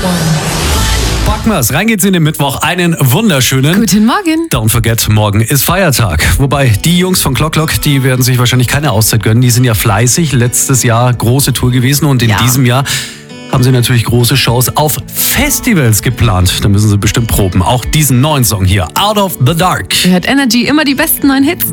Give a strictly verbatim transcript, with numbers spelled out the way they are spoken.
Backmas, rein geht's in den Mittwoch. Einen wunderschönen. Guten Morgen. Don't forget, morgen ist Feiertag. Wobei, die Jungs von Clock Clock, die werden sich wahrscheinlich keine Auszeit gönnen. Die sind ja fleißig. Letztes Jahr große Tour gewesen und in Ja. diesem Jahr haben sie natürlich große Shows auf Festivals geplant. Da müssen sie bestimmt proben. Auch diesen neuen Song hier, Out of the Dark. Ihr hört Energy, immer die besten neuen Hits.